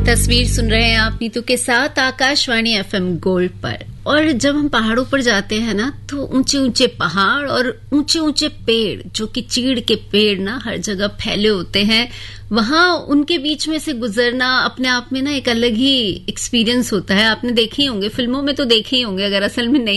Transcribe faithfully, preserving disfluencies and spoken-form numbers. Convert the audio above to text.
तस्वीर सुन रहे हैं आप नीतू के साथ आकाशवाणी एफएम गोल्ड पर। और जब हम पहाड़ों पर जाते हैं ना तो ऊंचे ऊंचे पहाड़ और ऊंचे ऊंचे पेड़ जो कि चीड़ के पेड़ ना हर जगह फैले होते हैं, वहां उनके बीच में से गुजरना अपने आप में ना एक अलग ही एक्सपीरियंस होता है। आपने देखे ही होंगे, फिल्मों में तो देखे ही होंगे, अगर असल में नहीं